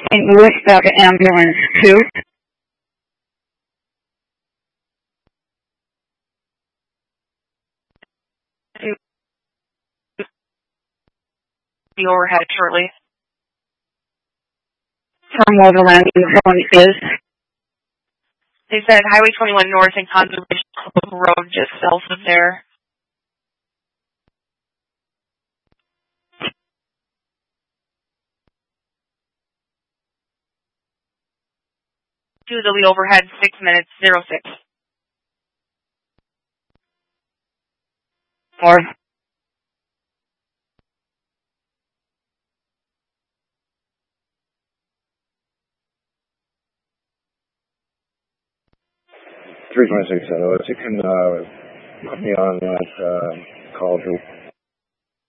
St. Louis back at ambulance 2. The overhead shortly. From where the landing zone is. They said Highway 21 North and Conservation Road just south of there. They'll be overhead 6 minutes, 06. Or 326 St. Louis. You can put me on that call group.